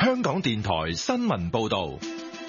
香港電台新聞報道。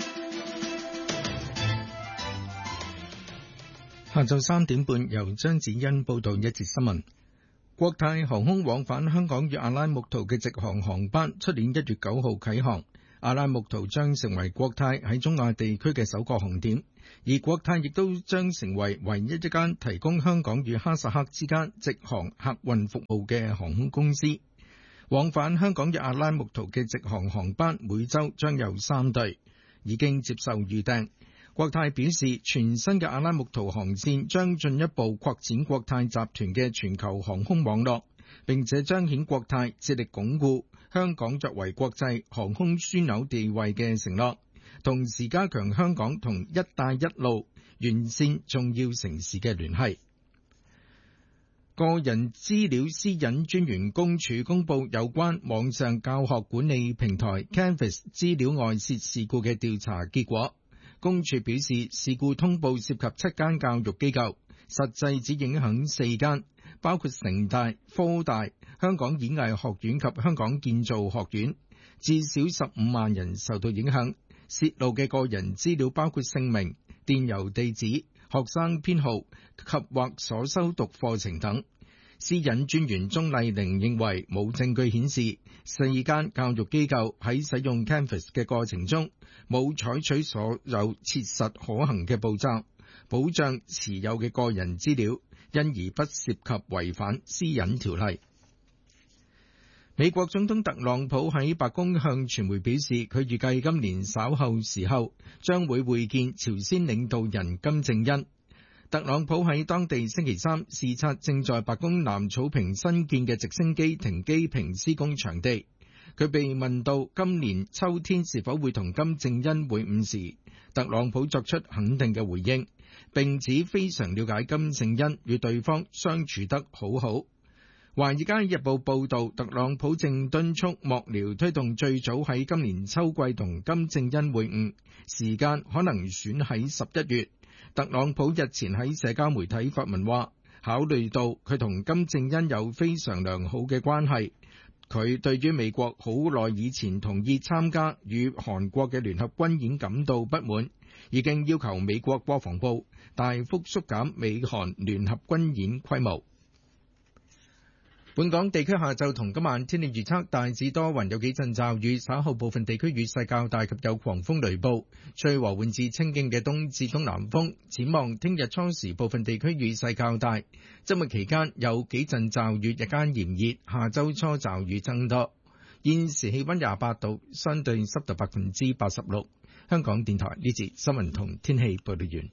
下晝3點半，由張子欣報道一節新聞。國泰航空往返香港與阿拉木圖嘅直航航班，出年1月9號啟航。阿拉木圖將成為國泰喺中亞地區嘅首個航點，而國泰亦都將成為唯一一間提供香港與哈薩克之間直航客運服務嘅航空公司。往返香港與阿拉木圖嘅直航航班每週將有3對，已經接受預訂。國泰表示，全新嘅阿拉木圖航線將進一步擴展國泰集團嘅全球航空網絡，並且彰顯國泰致力鞏固香港作為國際航空樞紐地位嘅承諾，同時加強香港同一帶一路沿線重要城市嘅聯繫。個人資料私隱專員公署公布有關網上教學管理平台 Canvas 資料外泄事故嘅調查結果。公署表示，事故通報涉及7間教育機構，實際只影響4間，包括城大、科大、香港演藝學院及香港建造學院，至少15萬人受到影響。泄露嘅個人資料包括姓名、電郵地址、學生編號及或所修讀課程等。私隱專員鍾麗玲認為冇證據顯示4間教育機構喺使用 Canvas 嘅過程中冇採取所有切實可行嘅步驟，保障持有嘅個人資料，因而不涉及違反私隱條例。美國總統特朗普喺白宮向傳媒表示，佢預計今年稍後時候將會會見朝鮮領導人金正恩。特朗普喺當地星期三視察正在白宮南草坪新建嘅直升機停機坪施工場地。佢被問到今年秋天是否會同金正恩會晤時，特朗普作出肯定嘅回應，並指非常了解金正恩，與對方相處得好好。華爾街日報報導，特朗普正敦促幕僚推動最早喺今年秋季同金正恩會晤，時間可能選喺11月。特朗普日前喺社交媒體發文話，考慮到佢同金正恩有非常良好嘅關係，佢對於美國好耐以前同意參加與韓國嘅聯合軍演感到不滿，已經要求美國國防部大幅縮減美韓聯合軍演規模。本港地區下晝同今晚天氣預測，大致多雲，有幾陣驟雨，稍後部分地區雨勢較大及有狂風雷暴，吹和緩至清勁嘅東至東南風。展望聽日初時部分地區雨勢較大，周末期間有幾陣驟雨，日間炎熱，下周初驟雨增多。現時氣溫28度，相對濕度86%。香港電台呢節新聞同天氣報道完。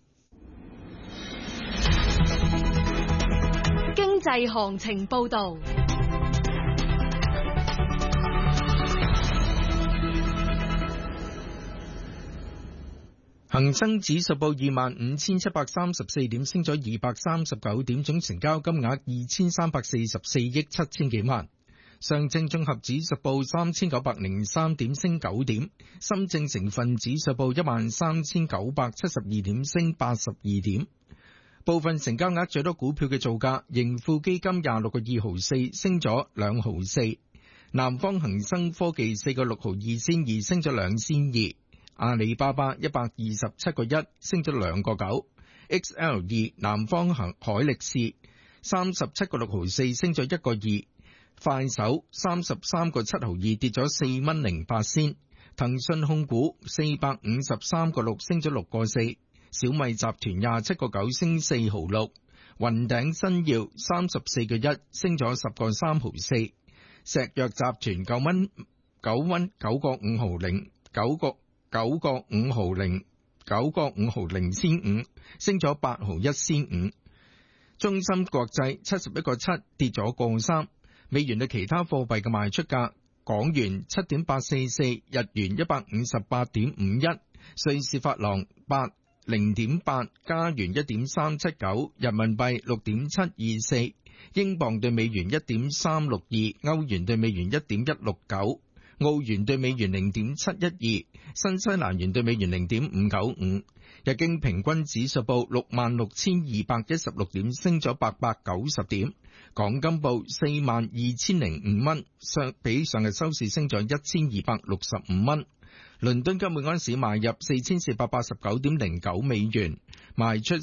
經濟行情報道。 恒生指數報25,734點，升咗239點，總成交金額2344億7千幾萬。上證綜合指數報3903點，升9點。深證成分指數報13972點，升82點。部分成交額最多股票嘅造價，盈富基金26個2毫4，升咗2毫4。南方恒生科技4個6毫2仙2，升咗2仙2。阿里巴巴127個1，升咗2個9。XL2 南方海力士37個6毫4，升咗1個2。快手33個7毫2，跌咗4蚊08仙。騰訊控股453個6，升咗6個4。小米集團27個9，升4毫6。雲頂新耀34個1，升咗10個3毫4。石藥集團9個5毫0，9個5毫0仙5，升咗8毫1仙5。中芯國際71個7，跌咗個3。美元對其他貨幣嘅賣出價：港元7.844，日元158.51，瑞士法郎0.8，加元1.379，人民幣6.724，英鎊對美元1.362，歐元對美元1.169。 澳元對美元0.712，新西蘭元對美元0.595。日經平均指數報66,216點，升咗890點。港金報42,005蚊，比上日收市升咗1,265蚊。倫敦金每盎司買入4,489.09美元，賣出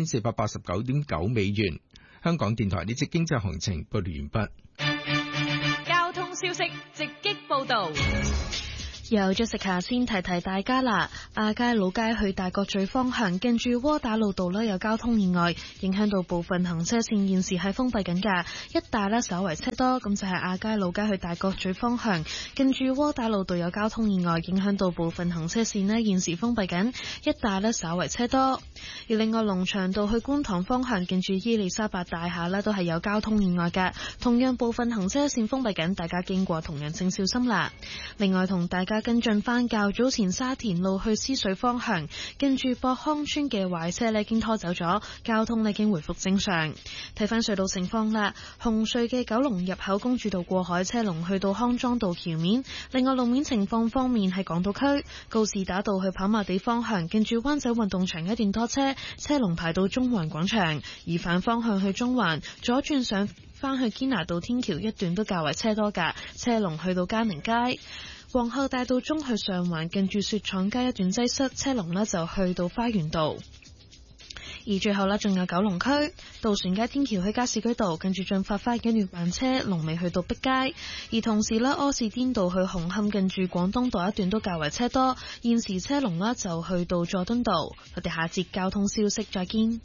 4,489.9美元。香港電台呢節經濟行情報道完畢。 交通消息直擊報道。 由Jessica先提提大家啦，亞皆老街去大角咀方向近住窩打老道有交通意外，影響到部分行車線，現時係封閉緊㗎，一帶稍為車多，咁就係亞皆老街去大角咀方向近住窩打老道有交通意外，影響到部分行車線現時封閉緊，一帶稍為車多。而另外龍翔道去觀塘方向近住伊利沙伯大廈都係有交通意外㗎，同樣部分行車線封閉緊，大家經過同樣請小心啦。另外同大家跟進翻較早前沙田路去獅隧方向，跟住博康村嘅壞車已經拖走咗，交通已經回復正常。睇翻隧道情況啦，紅隧嘅九龍入口公主道過海車龍去到康莊道橋面。另外路面情況方面係港島區告士打道去跑馬地方向，跟住灣仔運動場一段多車，車龍排到中環廣場，而反方向去中環左轉上翻去堅拿道天橋一段都較為車多㗎，車龍去到嘉明街。皇后大道中去上環近住雪廠街一段擠塞，車龍就去到花園道。而最後仲有九龍區渡船街天橋去加士居道近住進發花園一段慢車，龍尾去到碧街。而同時柯士甸道去紅磡近住廣東道一段都較為車多，現時車龍就去到佐敦道。我哋下節交通消息再見。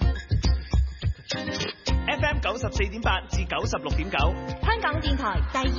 FM 94.8至96.9， 香港電台第二